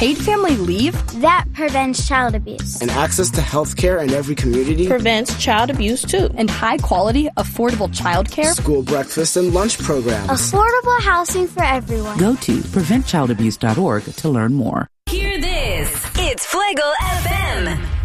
paid family leave that prevents child abuse, and access to health care in every community prevents child abuse too, and high-quality, affordable child care, school breakfast and lunch programs, affordable housing for everyone. Go to preventchildabuse.org to learn more. Hear this. It's Flagel FM.